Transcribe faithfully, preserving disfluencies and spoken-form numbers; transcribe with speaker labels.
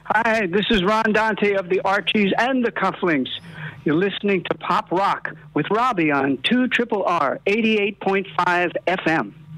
Speaker 1: Hi, this is Ron Dante of the Archies and the Cufflinks. You're listening to Pop Rock with Robbie on two R R R eighty-eight point five F M.